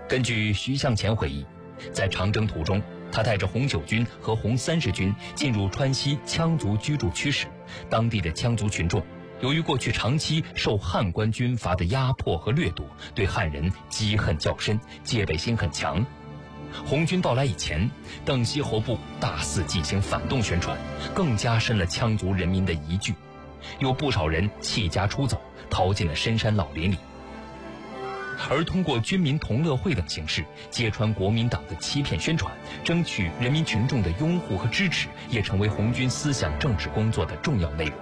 根据徐向前回忆，在长征途中，他带着红9军和红30军进入川西羌族居住区时，当地的羌族群众由于过去长期受汉官军阀的压迫和掠夺，对汉人积恨较深，戒备心很强。红军到来以前，邓锡侯部大肆进行反动宣传，更加深了羌族人民的疑惧，有不少人弃家出走，逃进了深山老林里。而通过军民同乐会等形式揭穿国民党的欺骗宣传，争取人民群众的拥护和支持，也成为红军思想政治工作的重要内容。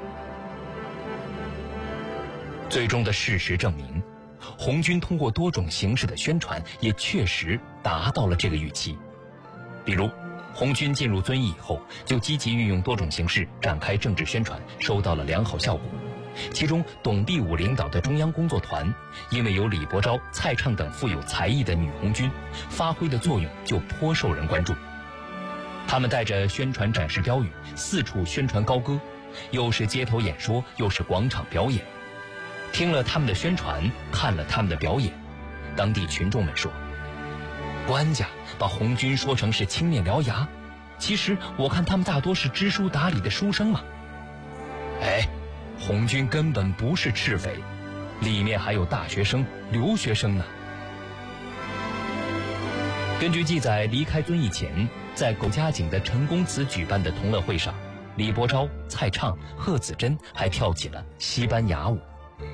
最终的事实证明，红军通过多种形式的宣传，也确实达到了这个预期。比如，红军进入遵义以后，就积极运用多种形式展开政治宣传，收到了良好效果。其中，董必武领导的中央工作团，因为有李伯昭、蔡畅等富有才艺的女红军，发挥的作用就颇受人关注。他们带着宣传展示标语，四处宣传高歌，又是街头演说，又是广场表演。听了他们的宣传，看了他们的表演，当地群众们说，官家把红军说成是青面獠牙，其实我看他们大多是知书达理的书生嘛。红军根本不是赤匪，里面还有大学生、留学生呢。根据记载，离开遵义前，在苟家井的陈公祠举办的同乐会上，李伯昭、蔡畅、贺子珍还跳起了西班牙舞。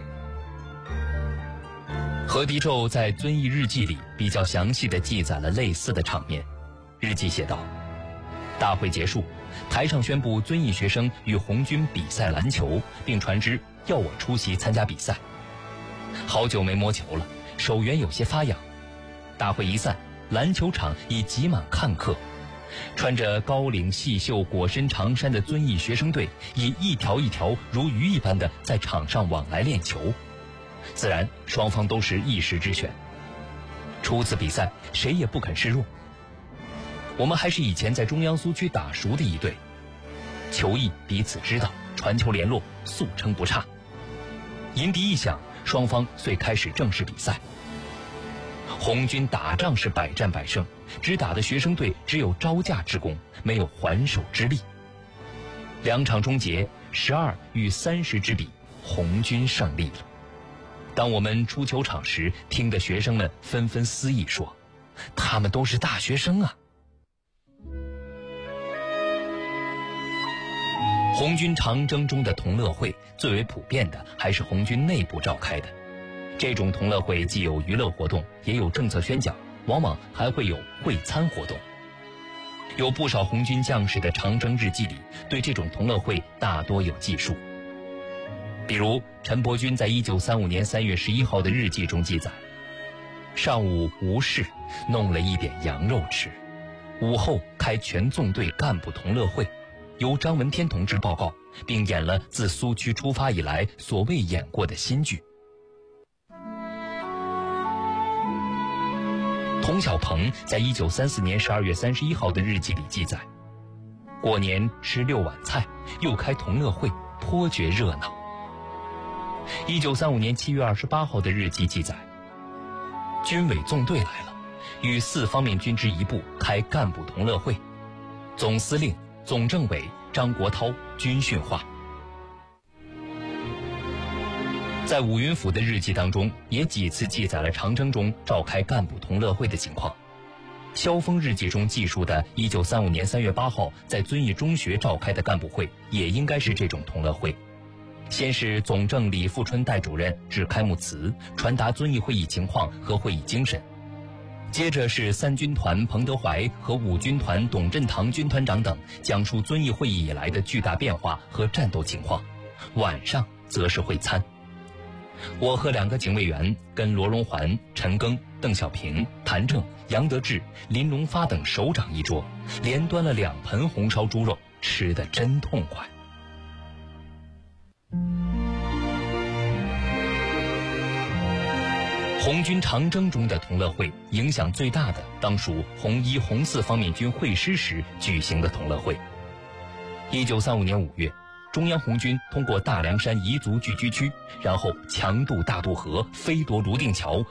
何迪胄在遵义日记里比较详细地记载了类似的场面。日记写道，大会结束，台上宣布遵义学生与红军比赛篮球，并传知要我出席参加比赛。好久没摸球了，手缘有些发痒。大会一散，篮球场已挤满看客，穿着高领细袖裹身长衫的遵义学生队，已一条一条如鱼一般的在场上往来练球。自然双方都是一时之选，初次比赛谁也不肯示弱。我们还是以前在中央苏区打熟的一队，球艺彼此知道，传球联络素称不差。银笛一响，双方遂开始正式比赛。红军打仗是百战百胜，只打的学生队只有招架之功，没有还手之力。两场终结12与30之比，红军胜利了。当我们出球场时，听的学生们纷纷私议说，他们都是大学生啊。红军长征中的同乐会最为普遍的还是红军内部召开的。这种同乐会既有娱乐活动，也有政策宣讲，往往还会有会餐活动。有不少红军将士的长征日记里对这种同乐会大多有记述。比如陈伯钧在1935年3月11号的日记中记载，上午无事，弄了一点羊肉吃，午后开全纵队干部同乐会，由张闻天同志报告，并演了自苏区出发以来所未演过的新剧。童小鹏在1934年12月31号的日记里记载，过年吃6碗菜，又开同乐会，颇觉热闹。1935年7月28号的日记记载，军委纵队来了，与4方面军之一部开干部同乐会，总司令、总政委张国焘军训话。在伍云甫的日记当中，也几次记载了长征中召开干部同乐会的情况。萧峰日记中记述的1935年3月8号在遵义中学召开的干部会，也应该是这种同乐会。先是总政李富春代主任致开幕词，传达遵义会议情况和会议精神。接着是3军团彭德怀和5军团董振堂军团长等讲述遵义会议以来的巨大变化和战斗情况。晚上则是会餐。我和2个警卫员跟罗荣桓、陈赓、邓小平、谭政、杨得志、林荣发等首长一桌，连端了2盆红烧猪肉，吃得真痛快。红军长征中的同乐会影响最大的，当属红1、红4方面军会师时举行的同乐会。1935年5月，中央红军通过大凉山彝族聚居区，然后强渡大渡河，飞夺泸定桥，